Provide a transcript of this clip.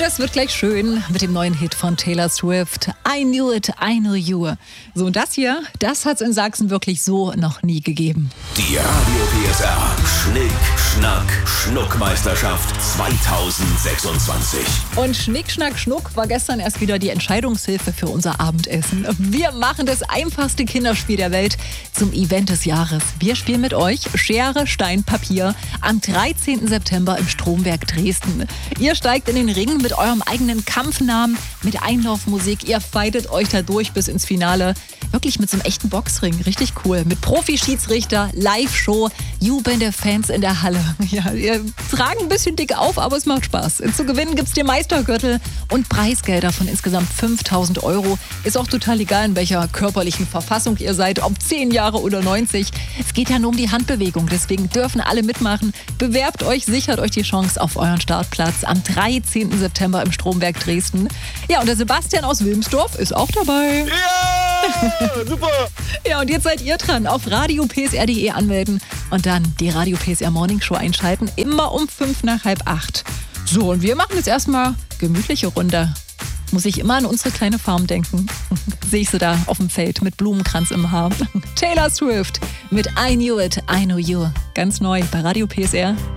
das wird gleich schön mit dem neuen Hit von Taylor Swift. I knew it, I knew you. So, und das hier, das hat's in Sachsen wirklich so noch nie gegeben. Die Radio PSR Schnick, Schnack, Schnuckmeisterschaft 2026. Und Schnick, Schnack, Schnuck war gestern erst wieder die Entscheidungshilfe für unser Abendessen. Wir machen das einfachste Kinderspiel der Welt zum Event des Jahres. Wir spielen mit euch Schere, Stein, Papier am 13. September im Stromberg Dresden. Ihr steigt in den Ring mit eurem eigenen Kampfnamen, mit Einlaufmusik. Ihr fightet euch da durch bis ins Finale. Wirklich mit so einem echten Boxring. Richtig cool. Mit Profi-Schiedsrichter, Live-Show, jubelnde Fans in der Halle. Ja, ihr tragen ein bisschen dick auf, aber es macht Spaß. Zu gewinnen gibt's den Meistergürtel und Preisgelder von insgesamt 5.000 €. Ist auch total egal, in welcher körperlichen Verfassung ihr seid, ob 10 Jahre oder 90. Es geht ja nur um die Handbewegung, deswegen dürfen alle mitmachen. Bewerbt euch, sichert euch die Chance auf euren Startplatz am 13. September im Stromberg Dresden. Ja, und der Sebastian aus Wilmsdorf ist auch dabei. Ja, super. Ja, und jetzt seid ihr dran. Auf radiopsr.de anmelden und dann die Radio PSR Morning Show einschalten. Immer um 7:55. So, und wir machen jetzt erstmal gemütliche Runde. Muss ich immer an unsere kleine Farm denken. Sehe ich sie da auf dem Feld mit Blumenkranz im Haar. Taylor Swift mit I Knew It, I Know You. Ganz neu bei Radio PSR.